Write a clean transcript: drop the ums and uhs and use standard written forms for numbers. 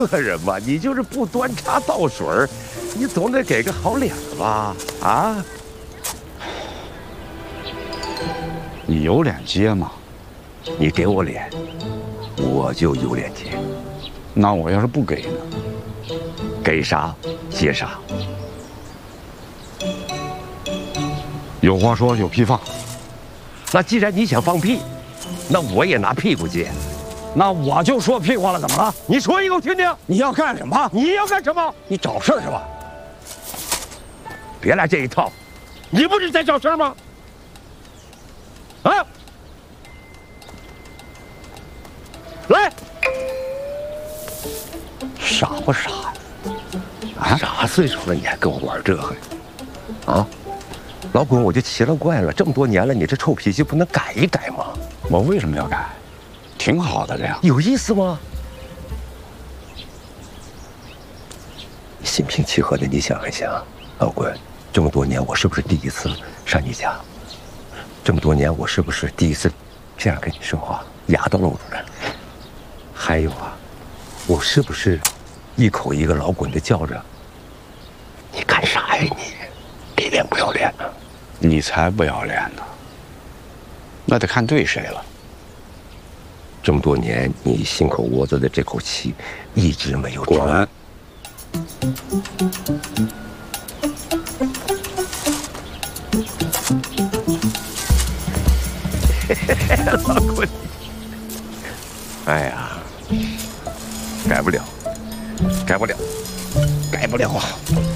客人嘛，你就是不端茶倒水，你总得给个好脸吧？啊？ 你有脸接吗？ 你给我脸，我就有脸接。 那我要是不给呢？ 给啥接啥。 有话说，有屁放。 那既然你想放屁，那我也拿屁股接。 那我就说屁话了，怎么了？ 你说一个我听听。 你要干什么？ 你要干什么？ 你找事儿是吧？ 别来这一套，你不是在找事儿吗？啊！来， 傻不傻呀？ 啊，啥岁数了你还跟我玩这个呀？啊，老滚，我就奇了怪了，这么多年了，你这臭脾气不能改一改吗？ 我为什么要改？挺好的这样。 有意思吗？心平气和的，你想一想，老滚，这么多年我是不是第一次上你家？这么多年我是不是第一次这样跟你说话，牙都露出来了？还有啊，我是不是一口一个老滚的叫着？你干啥呀你？给脸不要脸呢？ 你才不要脸呢！那得看对谁了。 这么多年，你心口窝子的这口气一直没有出。 滚！ 老滚！哎呀，改不了，改不了，改不了啊！